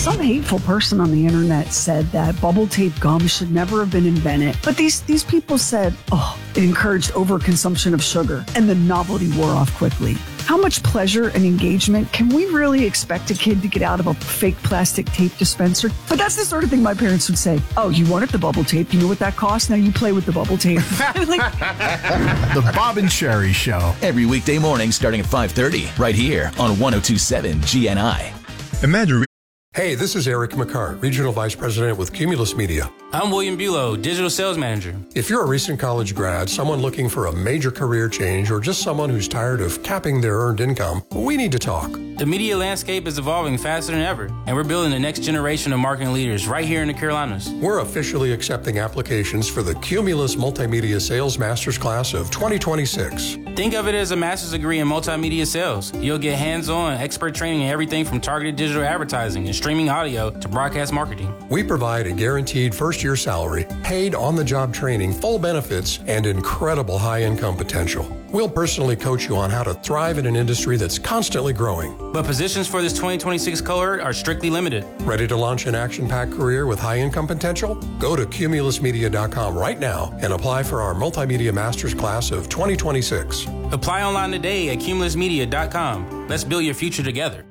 Some hateful person on the internet said that bubble tape gum should never have been invented. But these people said, oh, it encouraged overconsumption of sugar, and the novelty wore off quickly. How much pleasure and engagement can we really expect a kid to get out of a fake plastic tape dispenser? But that's the sort of thing my parents would say. Oh, you wanted the bubble tape. You know what that costs? Now you play with the bubble tape. The Bob and Sherry Show. Every weekday morning starting at 5:30, right here on 102.7 GNI. Imagine. Hey, this is Eric McCart, Regional Vice President with Cumulus Media. I'm William Bulow, Digital Sales Manager. If you're a recent college grad, someone looking for a major career change, or just someone who's tired of capping their earned income, we need to talk. The media landscape is evolving faster than ever, and we're building the next generation of marketing leaders right here in the Carolinas. We're officially accepting applications for the Cumulus Multimedia Sales Masters Class of 2026. Think of it as a master's degree in multimedia sales. You'll get hands-on expert training in everything from targeted digital advertising and streaming audio to broadcast marketing. We provide a guaranteed first-year salary, paid on-the-job training, full benefits, and incredible high-income potential. We'll personally coach you on how to thrive in an industry that's constantly growing. But positions for this 2026 cohort are strictly limited. Ready to launch an action-packed career with high-income potential? Go to cumulusmedia.com right now and apply for our Multimedia Masters Class of 2026. Apply online today at cumulusmedia.com. Let's build your future together.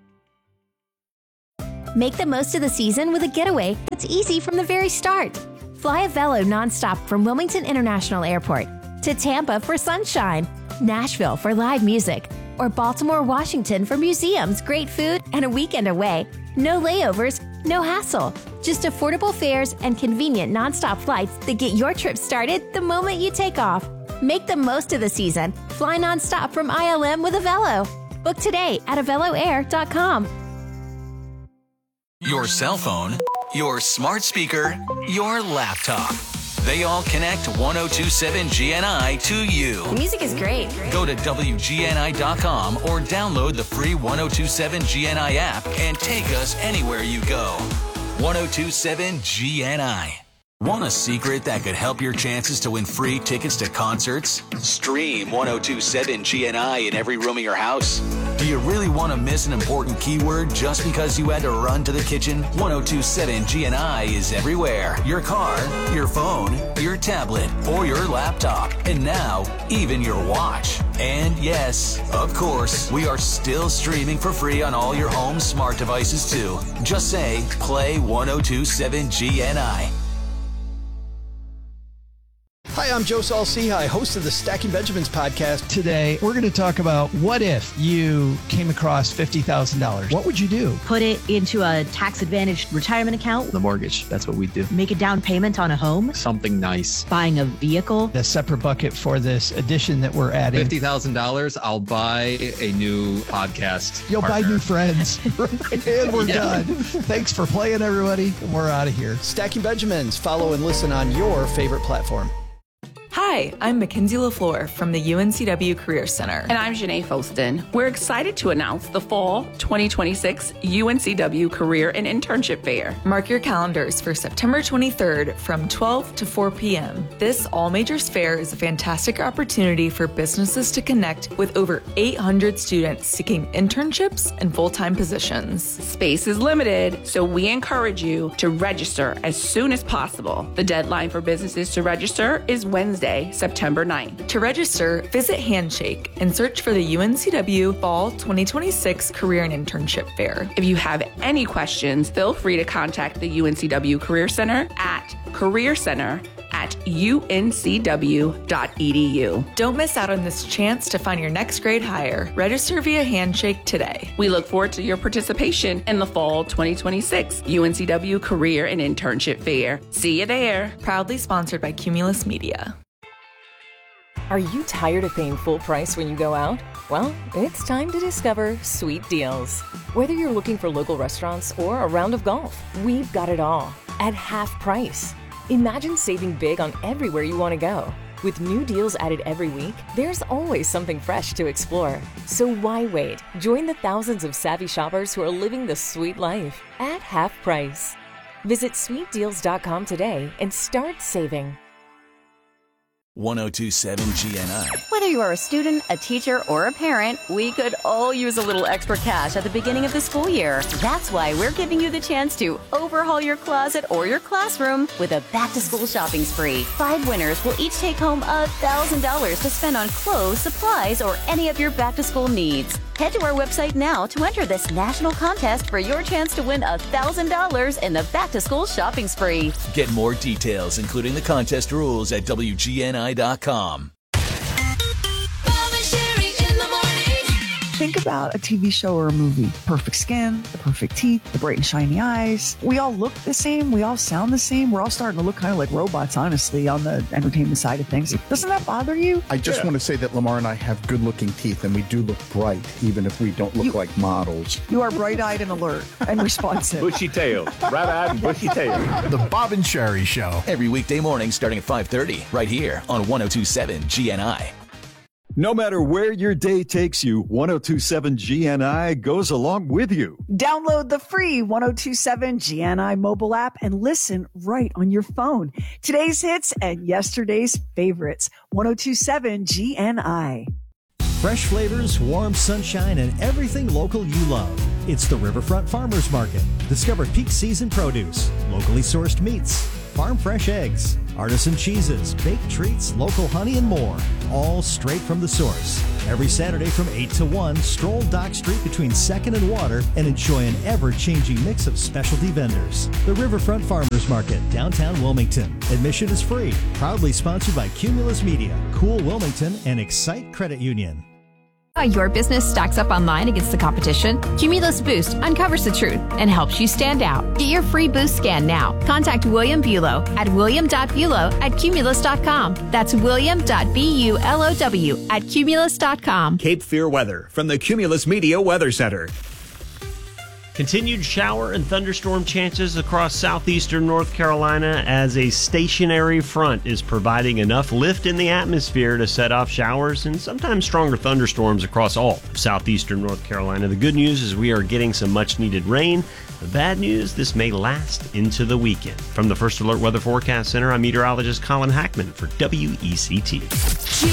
Make the most of the season with a getaway that's easy from the very start. Fly a Velo nonstop from Wilmington International Airport to Tampa for sunshine, Nashville for live music, or Baltimore, Washington for museums, great food, and a weekend away. No layovers, no hassle. Just affordable fares and convenient nonstop flights that get your trip started the moment you take off. Make the most of the season. Fly nonstop from ILM with a Velo. Book today at aveloair.com. Your cell phone, your smart speaker, your laptop. They all connect 102.7 GNI to you. The music is great. Go to WGNI.com or download the free 102.7 GNI app and take us anywhere you go. 102.7 GNI. Want a secret that could help your chances to win free tickets to concerts? Stream 102.7 GNI in every room of your house. Do you really want to miss an important keyword just because you had to run to the kitchen? 102.7 GNI is everywhere. Your car, your phone, your tablet, or your laptop. And now, even your watch. And yes, of course, we are still streaming for free on all your home smart devices too. Just say, play 102.7 GNI. Hi, I'm Joe Saul-Sehy, host of the Stacking Benjamins podcast. Today, we're going to talk about what if you came across $50,000? What would you do? Put it into a tax-advantaged retirement account. The mortgage, that's what we do. Make a down payment on a home. Something nice. Buying a vehicle. A separate bucket for this addition that we're adding. $50,000, I'll buy a new podcast. You'll partner. buy new friends. And we're done. Thanks for playing, everybody. And we're out of here. Stacking Benjamins. Follow and listen on your favorite platform. Hi, I'm Mackenzie LaFleur from the UNCW Career Center. And I'm Janae Foston. We're excited to announce the Fall 2026 UNCW Career and Internship Fair. Mark your calendars for September 23rd from 12 to 4 p.m. This all-majors fair is a fantastic opportunity for businesses to connect with over 800 students seeking internships and full-time positions. Space is limited, so we encourage you to register as soon as possible. The deadline for businesses to register is Wednesday, September 9th. To register, visit Handshake and search for the UNCW Fall 2026 Career and Internship Fair. If you have any questions, feel free to contact the UNCW Career Center at careercenter@uncw.edu. Don't miss out on this chance to find your next great hire. Register via Handshake today. We look forward to your participation in the Fall 2026 UNCW Career and Internship Fair. See you there. Proudly sponsored by Cumulus Media. Are you tired of paying full price when you go out? Well, it's time to discover Sweet Deals. Whether you're looking for local restaurants or a round of golf, we've got it all at half price. Imagine saving big on everywhere you want to go. With new deals added every week, there's always something fresh to explore. So why wait? Join the thousands of savvy shoppers who are living the sweet life at half price. Visit sweetdeals.com today and start saving. 1027 GNI. Whether you are a student, a teacher, or a parent, we could all use a little extra cash at the beginning of the school year. That's why we're giving you the chance to overhaul your closet or your classroom with a back-to-school shopping spree. 5 winners will each take home $1,000 to spend on clothes, supplies, or any of your back-to-school needs. Head to our website now to enter this national contest for your chance to win $1,000 in the back-to-school shopping spree. Get more details, including the contest rules, at WGNI.com. Think about a TV show or a movie. Perfect skin, the perfect teeth, the bright and shiny eyes. We all look the same. We all sound the same. We're all starting to look kind of like robots, honestly, on the entertainment side of things. Doesn't that bother you? I just want to say that Lamar and I have good-looking teeth, and we do look bright, even if we don't look like models. You are bright-eyed and alert and responsive. Bushy tail. Bright-eyed and bushy tail. The Bob and Sherry Show. Every weekday morning starting at 5:30, right here on 1027 GNI. No matter where your day takes you, 1027 GNI goes along with you. Download the free 1027 GNI mobile app and listen right on your phone. Today's hits and yesterday's favorites. 1027 GNI. Fresh flavors, warm sunshine, and everything local you love. It's the Riverfront Farmers Market. Discover peak season produce, locally sourced meats, farm fresh eggs, artisan cheeses, baked treats, local honey, and more. All straight from the source. Every Saturday from 8 to 1, stroll Dock Street between 2nd and Water and enjoy an ever-changing mix of specialty vendors. The Riverfront Farmers Market, downtown Wilmington. Admission is free. Proudly sponsored by Cumulus Media, Cool Wilmington, and Excite Credit Union. Your business stacks up online against the competition? Cumulus Boost uncovers the truth and helps you stand out. Get your free boost scan now. Contact William Bulow at william.bulow@cumulus.com. That's william.bulow@cumulus.com. Cape Fear weather from the Cumulus Media Weather Center. Continued shower and thunderstorm chances across southeastern North Carolina as a stationary front is providing enough lift in the atmosphere to set off showers and sometimes stronger thunderstorms across all of southeastern North Carolina. The good news is we are getting some much-needed rain. The bad news, this may last into the weekend. From the First Alert Weather Forecast Center, I'm meteorologist Colin Hackman for WECT.